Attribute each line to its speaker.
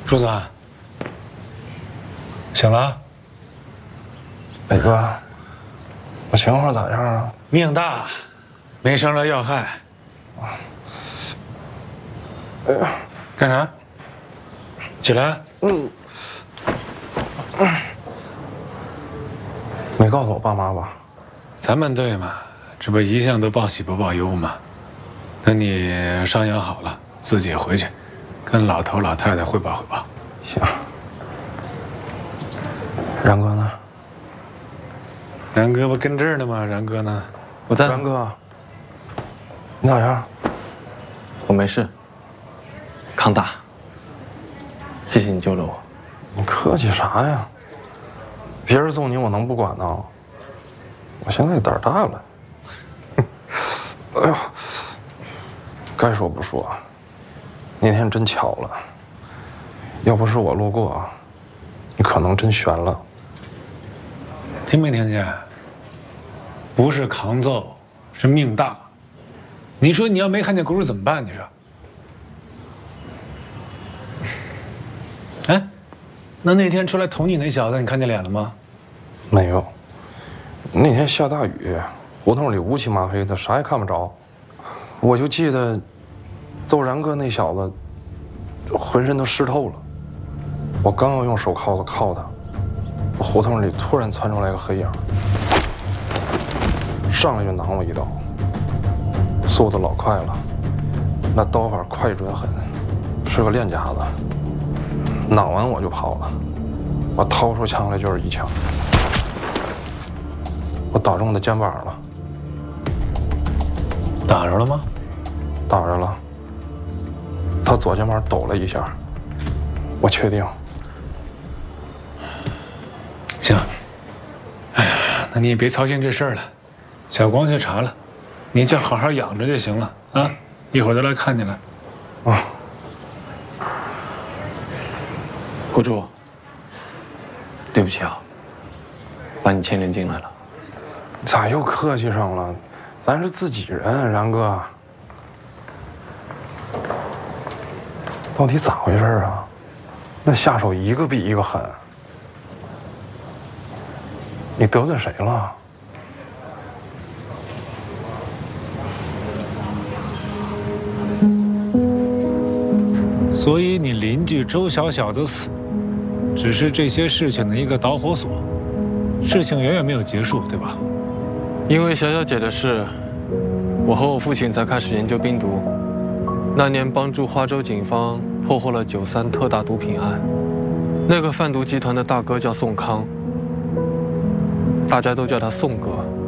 Speaker 1: 柱子，醒了？
Speaker 2: 北哥，我情况咋样啊？
Speaker 1: 命大，没伤着要害。干啥？起来。
Speaker 2: 没告诉我爸妈吧？
Speaker 1: 咱们队嘛，这不一向都报喜不报忧嘛。等你伤养好了，自己回去，跟老头老太太汇报汇报。
Speaker 2: 行。然哥呢？
Speaker 1: 然哥不跟这儿呢吗？然哥呢？
Speaker 3: 我在。
Speaker 2: 然哥，你咋样？
Speaker 3: 我没事。康大，谢谢你救了我。
Speaker 2: 你客气啥呀？别人揍你，我能不管呢？我现在胆儿大了。哎呦，该说不说，那天真巧了。要不是我路过，你可能真悬了。
Speaker 1: 听没听见？不是扛揍，是命大。你说你要没看见轱辘怎么办？你说？哎，那天出来捅你那小子，你看见脸了吗？
Speaker 2: 没有。那天下大雨，胡同里乌漆麻黑的，啥也看不着。我就记得揍然哥那小子，浑身都湿透了。我刚要用手铐子铐他，胡同里突然窜出来个黑影，上来就攮我一刀，速度老快了，那刀法快准狠，是个练家子。攮完我就跑了，我掏出枪来就是一枪，我打中他肩膀了。
Speaker 1: 打着了吗？
Speaker 2: 打着了。他左肩膀抖了一下，我确定。
Speaker 1: 行。哎呀，那你也别操心这事儿了。小光去查了，你就好好养着就行了啊！一会儿就来看你了。
Speaker 2: 啊。
Speaker 3: 谷主，对不起啊，把你牵连进来了。
Speaker 2: 咋又客气上了？咱是自己人，然哥。到底咋回事啊？那下手一个比一个狠。你得罪谁了？
Speaker 1: 所以你邻居周小小子死，只是这些事情的一个导火索，事情远远没有结束，对吧？
Speaker 3: 因为小小姐的事，我和我父亲才开始研究冰毒。那年帮助花州警方破获了93特大毒品案，那个贩毒集团的大哥叫宋康，大家都叫他宋哥。